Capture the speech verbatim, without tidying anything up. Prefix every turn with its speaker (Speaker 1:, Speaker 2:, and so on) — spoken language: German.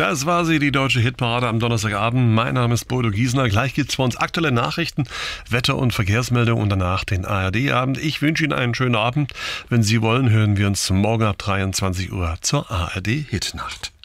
Speaker 1: Das war sie, die deutsche Hitparade am Donnerstagabend. Mein Name ist Bodo Giesner. Gleich gibt's bei uns aktuelle Nachrichten, Wetter- und Verkehrsmeldungen und danach den A R D-Abend. Ich wünsche Ihnen einen schönen Abend. Wenn Sie wollen, hören wir uns morgen ab dreiundzwanzig Uhr zur A R D-Hitnacht.